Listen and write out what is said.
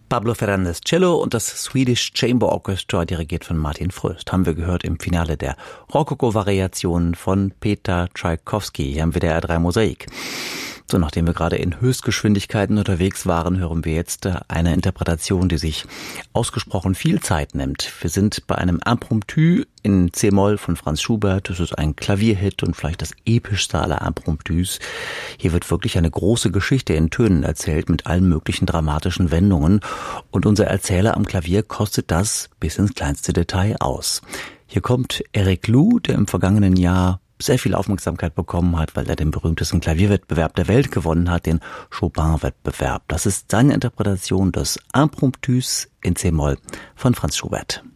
Pablo Fernández Cello und das Swedish Chamber Orchestra, dirigiert von Martin Fröst, haben wir gehört im Finale der Rokoko-Variationen von Peter Tschaikowski hier am WDR 3 Mosaik. So, nachdem wir gerade in Höchstgeschwindigkeiten unterwegs waren, hören wir jetzt eine Interpretation, die sich ausgesprochen viel Zeit nimmt. Wir sind bei einem Impromptu in C-Moll von Franz Schubert. Das ist ein Klavierhit und vielleicht das epischste aller Impromptus. Hier wird wirklich eine große Geschichte in Tönen erzählt mit allen möglichen dramatischen Wendungen. Und unser Erzähler am Klavier kostet das bis ins kleinste Detail aus. Hier kommt Eric Lou, der im vergangenen Jahr sehr viel Aufmerksamkeit bekommen hat, weil er den berühmtesten Klavierwettbewerb der Welt gewonnen hat, den Chopin-Wettbewerb. Das ist seine Interpretation des Impromptus in C-Moll von Franz Schubert.